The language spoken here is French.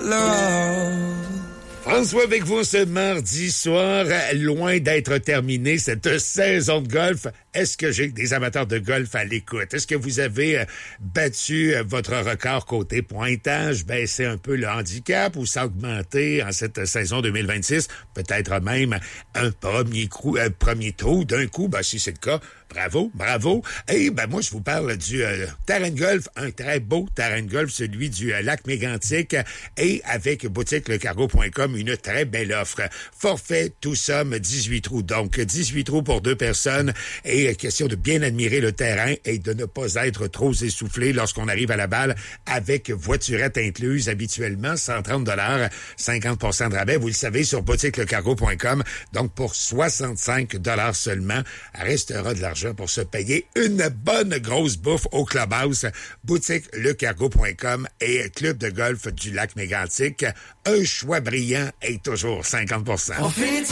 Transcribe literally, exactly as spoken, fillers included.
love. François avec vous ce mardi soir, loin d'être terminée cette saison de golf. Est-ce que j'ai des amateurs de golf à l'écoute? Est-ce que vous avez battu votre record côté pointage, baissé un peu le handicap ou s'augmenter en cette saison deux mille vingt-six? Peut-être même un premier coup, un premier trou d'un coup. Ben, si c'est le cas, bravo, bravo. Et ben moi, je vous parle du euh, terrain de golf, un très beau terrain de golf, celui du euh, lac Mégantic, et avec boutique le cargo point com, une très belle offre. Forfait, tout somme, dix-huit trous. Donc, dix-huit trous pour deux personnes. Et question de bien admirer le terrain et de ne pas être trop essoufflé lorsqu'on arrive à la balle avec voiturette incluse, habituellement cent trente dollars, cinquante pour cent de rabais. Vous le savez, sur boutique le cargo point com. Donc, pour soixante-cinq dollars seulement, restera de l'argent pour se payer une bonne grosse bouffe au Clubhouse. Boutique le cargo point com et Club de golf du lac Mégantic. Un choix brillant et toujours cinquante pour cent.